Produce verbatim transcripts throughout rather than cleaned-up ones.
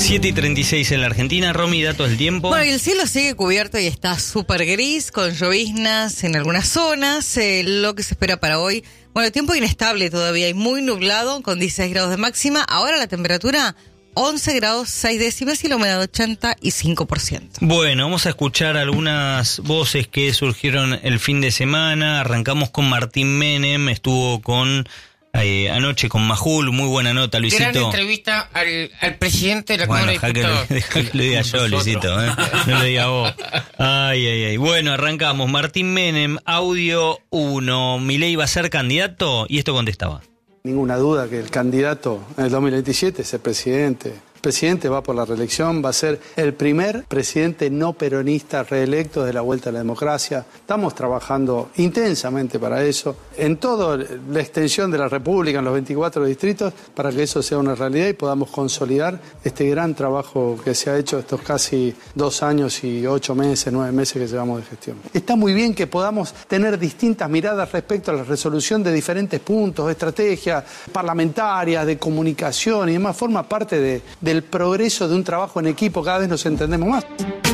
siete y treinta y seis en la Argentina. Romy, datos del tiempo. Bueno, el cielo sigue cubierto y está súper gris, con lloviznas en algunas zonas. Eh, lo que se espera para hoy, bueno, tiempo inestable todavía y muy nublado, con dieciséis grados de máxima. Ahora la temperatura once grados seis décimas y la humedad ochenta y cinco por ciento. Bueno, vamos a escuchar algunas voces que surgieron el fin de semana. Arrancamos con Martín Menem, estuvo con... Eh, anoche con Majul, muy buena nota, Luisito. Gran entrevista al, al presidente de la bueno, Cámara de Diputados. Deja que, deja que lo diga yo, Luisito, ¿eh? No lo diga vos. Ay, ay, ay. Bueno, arrancamos. Martín Menem, audio uno. ¿Milei va a ser candidato? Y esto contestaba. Ninguna duda que el candidato en el dos mil veintisiete es el presidente. El presidente va por la reelección, va a ser el primer presidente no peronista reelecto de la vuelta a la democracia. Estamos trabajando intensamente para eso, en toda la extensión de la República, en los veinticuatro distritos, para que eso sea una realidad y podamos consolidar este gran trabajo que se ha hecho estos casi dos años y ocho meses, nueve meses que llevamos de gestión. Está muy bien que podamos tener distintas miradas respecto a la resolución de diferentes puntos, estrategias parlamentarias, de comunicación y demás, forma parte de, de el progreso de un trabajo en equipo, cada vez nos entendemos más.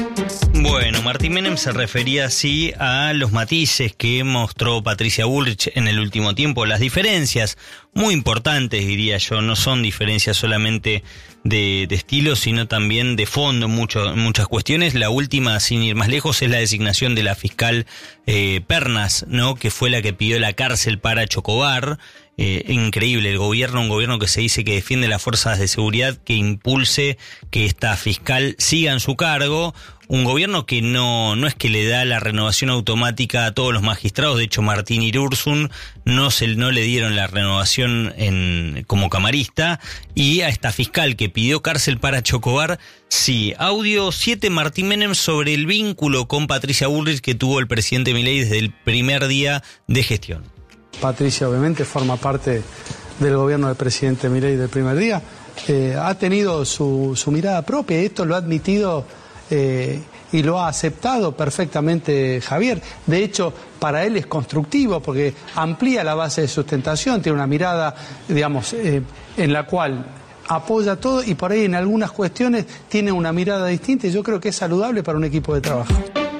Bueno, Martín Menem se refería así a los matices que mostró Patricia Bullrich en el último tiempo, las diferencias muy importantes, diría yo, no son diferencias solamente de, de estilo, sino también de fondo en mucho, muchas cuestiones. La última, sin ir más lejos, es la designación de la fiscal eh, Pernas, ¿no? Que fue la que pidió la cárcel para Chocobar. Eh, increíble, el gobierno, un gobierno que se dice que defiende las fuerzas de seguridad, que impulse que esta fiscal siga en su cargo. Un gobierno que no, no es que le da la renovación automática a todos los magistrados. De hecho, Martín Irurzun no, se, no le dieron la renovación en, como camarista. Y a esta fiscal que pidió cárcel para Chocobar, sí. Audio siete, Martín Menem, sobre el vínculo con Patricia Bullrich que tuvo el presidente Milei desde el primer día de gestión. Patricia obviamente forma parte del gobierno del presidente Milei del primer día. Eh, ha tenido su, su mirada propia, esto lo ha admitido eh, y lo ha aceptado perfectamente Javier. De hecho, para él es constructivo porque amplía la base de sustentación, tiene una mirada, digamos, eh, en la cual apoya todo y por ahí en algunas cuestiones tiene una mirada distinta y yo creo que es saludable para un equipo de trabajo.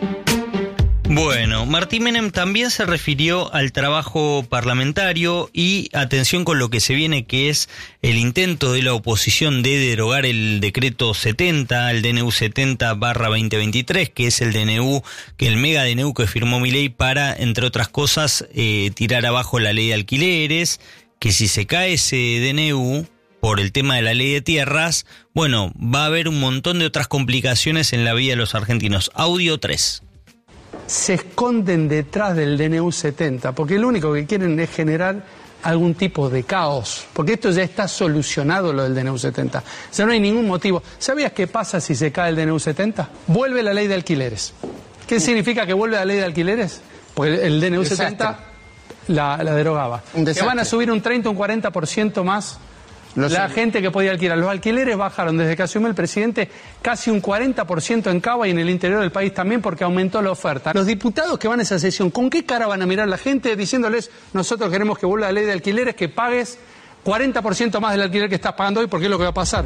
Bueno, Martín Menem también se refirió al trabajo parlamentario y atención con lo que se viene, que es el intento de la oposición de derogar el decreto setenta, el D N U setenta barra veinte veintitrés, que es el D N U, que el mega D N U que firmó Milei para, entre otras cosas, eh, tirar abajo la ley de alquileres, que si se cae ese D N U por el tema de la ley de tierras, bueno, va a haber un montón de otras complicaciones en la vida de los argentinos. Audio tres. Se esconden detrás del D N U setenta, porque lo único que quieren es generar algún tipo de caos, porque esto ya está solucionado, lo del D N U setenta. O sea, no hay ningún motivo. ¿Sabías qué pasa si se cae el D N U setenta? Vuelve la ley de alquileres. ¿Qué significa que vuelve la ley de alquileres? Porque el D N U setenta la, la derogaba. Que van a subir un treinta o un cuarenta por ciento más Los la gente que podía alquilar. Los alquileres bajaron desde que asumió el presidente casi un cuarenta por ciento en Cava y en el interior del país también, porque aumentó la oferta. Los diputados que van a esa sesión, ¿con qué cara van a mirar la gente diciéndoles nosotros queremos que vuelva la ley de alquileres, que pagues cuarenta por ciento más del alquiler que estás pagando hoy, porque es lo que va a pasar?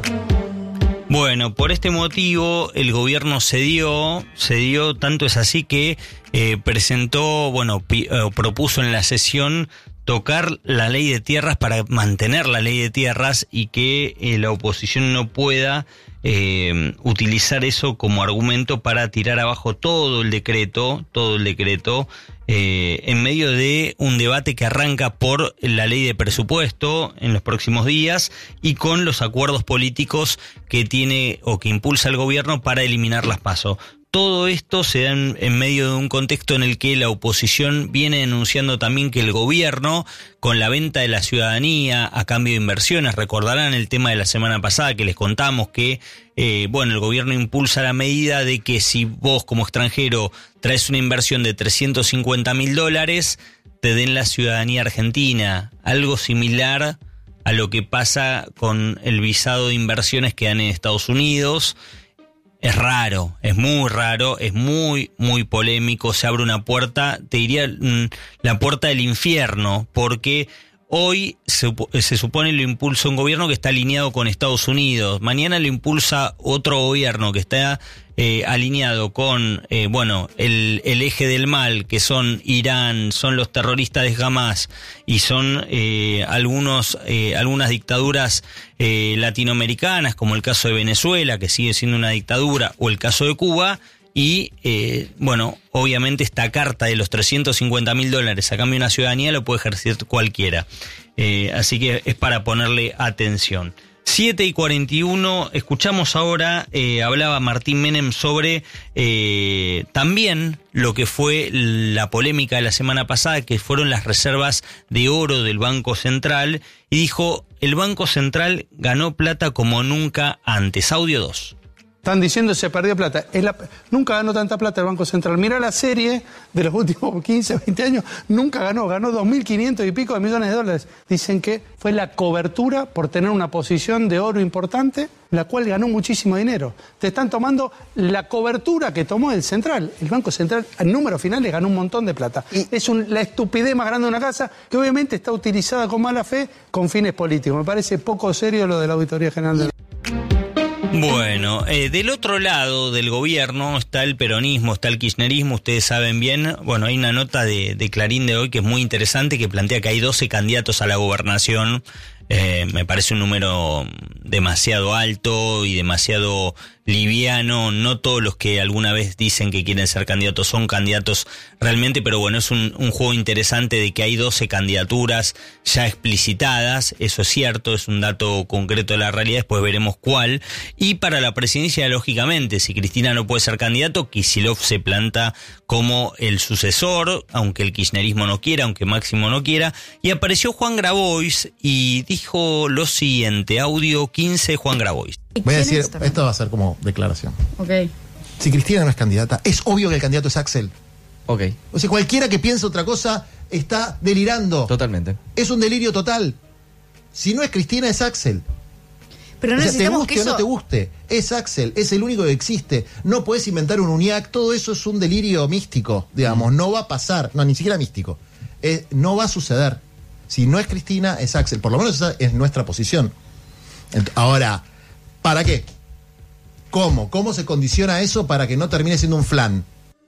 Bueno, por este motivo el gobierno cedió, cedió, tanto es así que eh, presentó, bueno, pi, eh, propuso en la sesión tocar la ley de tierras para mantener la ley de tierras y que eh, la oposición no pueda eh, utilizar eso como argumento para tirar abajo todo el decreto, todo el decreto, eh, en medio de un debate que arranca por la ley de presupuesto en los próximos días y con los acuerdos políticos que tiene o que impulsa el gobierno para eliminar las PASO. Todo esto se da en, en medio de un contexto en el que la oposición viene denunciando también que el gobierno, con la venta de la ciudadanía a cambio de inversiones, recordarán el tema de la semana pasada que les contamos que, eh, bueno, el gobierno impulsa la medida de que si vos como extranjero traes una inversión de trescientos cincuenta mil dólares, te den la ciudadanía argentina, algo similar a lo que pasa con el visado de inversiones que dan en Estados Unidos. Es raro, es muy raro, es muy, muy polémico, se abre una puerta, te diría la puerta del infierno, porque hoy se, se supone lo impulsa un gobierno que está alineado con Estados Unidos. Mañana lo impulsa otro gobierno que está eh, alineado con, eh, bueno, el, el eje del mal, que son Irán, son los terroristas de Hamas y son eh, algunos eh, algunas dictaduras eh, latinoamericanas, como el caso de Venezuela, que sigue siendo una dictadura, o el caso de Cuba. Y, eh, bueno, obviamente esta carta de los trescientos cincuenta mil dólares a cambio de una ciudadanía lo puede ejercer cualquiera. Eh, así que es para ponerle atención. siete y cuarenta y uno, escuchamos ahora, eh, hablaba Martín Menem sobre eh, también lo que fue la polémica de la semana pasada, que fueron las reservas de oro del Banco Central, y dijo, el Banco Central ganó plata como nunca antes. Audio dos. Están diciendo que se perdió plata. Es la, nunca ganó tanta plata el Banco Central. Mirá la serie de los últimos quince, veinte años. Nunca ganó. Ganó dos mil quinientos y pico de millones de dólares. Dicen que fue la cobertura por tener una posición de oro importante, la cual ganó muchísimo dinero. Te están tomando la cobertura que tomó el Central. El Banco Central, en números finales, ganó un montón de plata. Y es un, la estupidez más grande de una casa que obviamente está utilizada con mala fe con fines políticos. Me parece poco serio lo de la Auditoría General de la... Bueno, eh, del otro lado del gobierno está el peronismo, está el kirchnerismo, ustedes saben bien. Bueno, hay una nota de, de Clarín de hoy que es muy interesante, que plantea que hay doce candidatos a la gobernación. Eh, me parece un número demasiado alto y demasiado liviano. No todos los que alguna vez dicen que quieren ser candidatos son candidatos realmente, pero bueno, es un, un juego interesante de que hay doce candidaturas ya explicitadas. Eso es cierto, es un dato concreto de la realidad, después veremos cuál. Y para la presidencia, lógicamente, si Cristina no puede ser candidato, Kicillof se planta como el sucesor, aunque el kirchnerismo no quiera, aunque Máximo no quiera. Y apareció Juan Grabois y dijo lo siguiente, audio quince, Juan Grabois. Voy a decir, esto va a ser como declaración. Ok. Si Cristina no es candidata, es obvio que el candidato es Axel. Ok. O sea, cualquiera que piense otra cosa está delirando. Totalmente. Es un delirio total. Si no es Cristina, es Axel. Pero O sea, te necesitamos guste que o no eso... te guste, es Axel, es el único que existe. No puedes inventar un UNIAC, todo eso es un delirio místico, digamos, no va a pasar, no, ni siquiera místico. Eh, no va a suceder. Si no es Cristina, es Axel. Por lo menos esa es nuestra posición. Ent- Ahora, ¿para qué? ¿Cómo? ¿Cómo se condiciona eso para que no termine siendo un flan?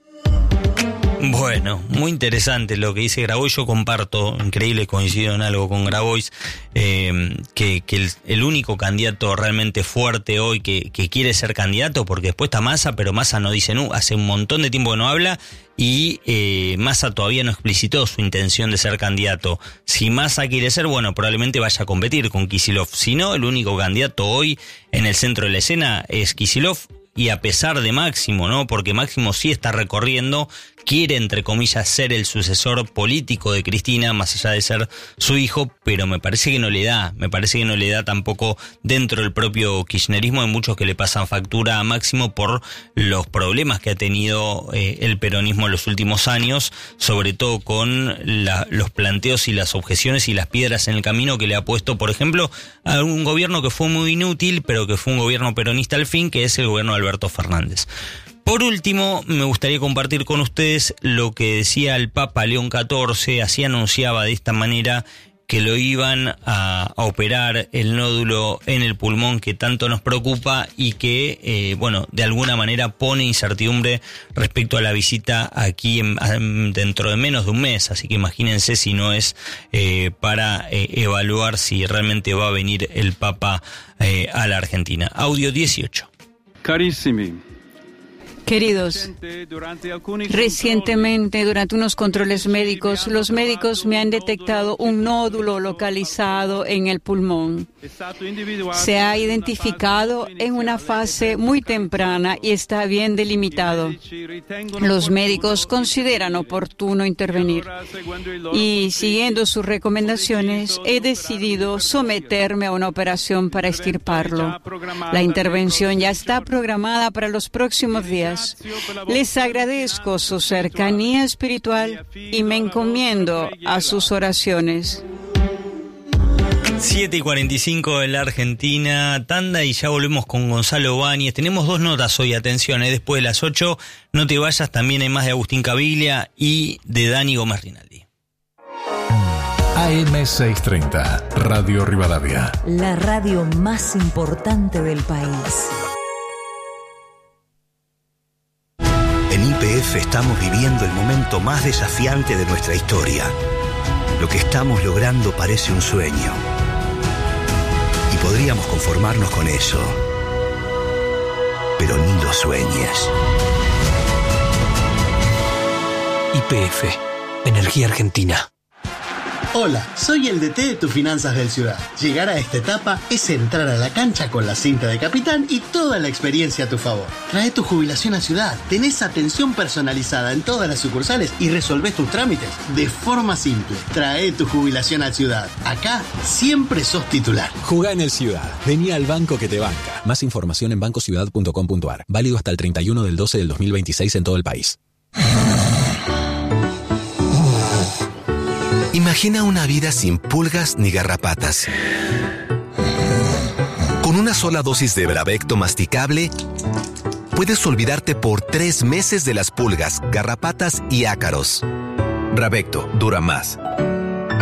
Bueno, muy interesante lo que dice Grabois. Yo comparto, increíble, coincido en algo con Grabois, eh, que, que el, el único candidato realmente fuerte hoy que, que quiere ser candidato, porque después está Massa, pero Massa no dice, no, hace un montón de tiempo que no habla, y eh, Massa todavía no explicitó su intención de ser candidato. Si Massa quiere ser, bueno, probablemente vaya a competir con Kicillof. Si no, el único candidato hoy en el centro de la escena es Kicillof, y a pesar de Máximo, ¿no? Porque Máximo sí está recorriendo, quiere, entre comillas, ser el sucesor político de Cristina, más allá de ser su hijo, pero me parece que no le da, me parece que no le da tampoco dentro del propio kirchnerismo. Hay muchos que le pasan factura a Máximo por los problemas que ha tenido eh, el peronismo en los últimos años, sobre todo con la, los planteos y las objeciones y las piedras en el camino que le ha puesto, por ejemplo, a un gobierno que fue muy inútil, pero que fue un gobierno peronista al fin, que es el gobierno de Alberto Fernández. Por último, me gustaría compartir con ustedes lo que decía el Papa León catorce, así anunciaba de esta manera que lo iban a, a operar el nódulo en el pulmón que tanto nos preocupa y que, eh, bueno, de alguna manera pone incertidumbre respecto a la visita aquí en, en, dentro de menos de un mes. Así que imagínense si no es eh, para eh, evaluar si realmente va a venir el Papa eh, a la Argentina. Audio dieciocho. Carissimi. Queridos, recientemente durante unos controles médicos, los médicos me han detectado un nódulo localizado en el pulmón. Se ha identificado en una fase muy temprana y está bien delimitado. Los médicos consideran oportuno intervenir y, siguiendo sus recomendaciones, he decidido someterme a una operación para extirparlo. La intervención ya está programada para los próximos días. Les agradezco su cercanía espiritual y me encomiendo a sus oraciones. siete y cuarenta y cinco en la Argentina, tanda y ya volvemos con Gonzalo Báñez. Tenemos dos notas hoy, atención, ¿eh? Después de las ocho, no te vayas, también hay más de Agustín Caviglia y de Dani Gómez Rinaldi. A M seiscientos treinta, Radio Rivadavia. La radio más importante del país. En Y P F estamos viviendo el momento más desafiante de nuestra historia. Lo que estamos logrando parece un sueño. Y podríamos conformarnos con eso. Pero ni lo sueñes. Y P F, Energía Argentina. Hola, soy el D T de Tu Finanzas del Ciudad. Llegar a esta etapa es entrar a la cancha con la cinta de capitán y toda la experiencia a tu favor. Trae tu jubilación a Ciudad, tenés atención personalizada en todas las sucursales y resolvés tus trámites de forma simple. Trae tu jubilación a Ciudad. Acá siempre sos titular. Jugá en el Ciudad. Vení al banco que te banca. Más información en banco ciudad punto com punto a r. Válido hasta el treinta y uno del doce del dos mil veintiséis en todo el país. Imagina una vida sin pulgas ni garrapatas. Con una sola dosis de Bravecto masticable, puedes olvidarte por tres meses de las pulgas, garrapatas y ácaros. Bravecto dura más.